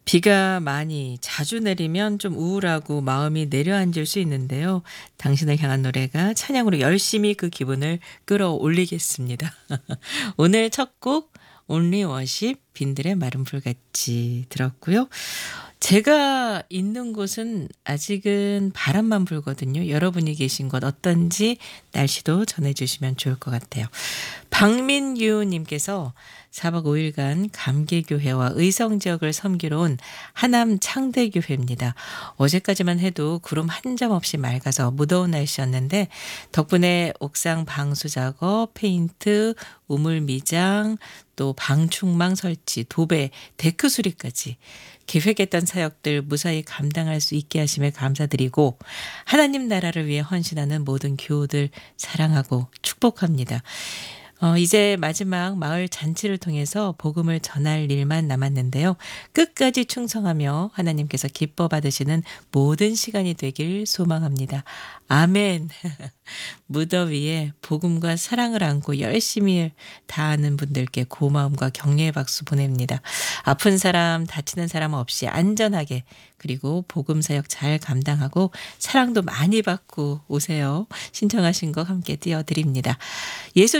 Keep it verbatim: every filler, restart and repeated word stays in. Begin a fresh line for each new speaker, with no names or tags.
비가 많이 자주 내리면 좀 우울하고 마음이 내려앉을 수 있는데요. 당신을 향한 노래가 찬양으로 열심히 그 기분을 끌어올리겠습니다. 오늘 첫 곡 Only Worship 빈들의 마른 불같이 들었고요. 제가 있는 곳은 아직은 바람만 불거든요. 여러분이 계신 곳 어떤지 날씨도 전해주시면 좋을 것 같아요. 박민유 님께서 사 박 오 일간 감개교회와 의성지역을 섬기러 온 하남 창대교회입니다. 어제까지만 해도 구름 한 점 없이 맑아서 무더운 날씨였는데 덕분에 옥상 방수 작업, 페인트, 우물 미장, 또 방충망 설치, 도배, 데크 수리까지 계획했던 사역들 무사히 감당할 수 있게 하심에 감사드리고 하나님 나라를 위해 헌신하는 모든 교우들 사랑하고 축복합니다. 어, 이제 마지막 마을 잔치를 통해서 복음을 전할 일만 남았는데요. 끝까지 충성하며 하나님께서 기뻐 받으시는 모든 시간이 되길 소망합니다. 아멘. 무더위에 복음과 사랑을 안고 열심히 다하는 분들께 고마움과 격려의 박수 보냅니다. 아픈 사람, 다치는 사람 없이 안전하게 그리고 복음 사역 잘 감당하고 사랑도 많이 받고 오세요. 신청하신 거 함께 띄워드립니다. 예수